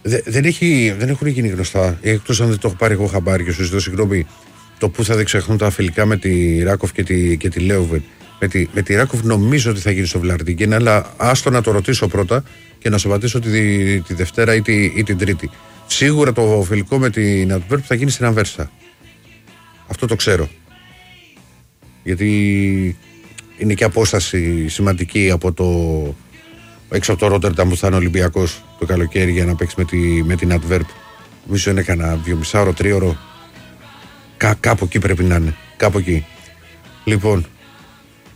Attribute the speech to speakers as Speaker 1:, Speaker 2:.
Speaker 1: Δεν έχουν γίνει γνωστά. Εκτός αν δεν το έχω πάρει εγώ χαμπάρι και σου ζητώ συγγνώμη, το που θα διεξαχθούν τα φιλικά με τη Ράκοφ και τη Λέοβεν. Με τη Ράκοφ νομίζω ότι θα γίνει στο Βλαρντίγκεν, αλλά άστο να το ρωτήσω πρώτα και να σου απαντήσω τη Δευτέρα ή την Τρίτη. Σίγουρα το φιλικό με την Αντβέρπ θα γίνει στην Ανβέρσα. Αυτό το ξέρω. Γιατί είναι και απόσταση σημαντική έξω από το Ρότερνταμ που θα είναι Ολυμπιακός το καλοκαίρι για να παίξει με την Αντβέρπ. Νομίζω είναι κανένα 2,5-3 ώρο. Κάπου εκεί πρέπει να είναι. Κάπου εκεί. Λοιπόν,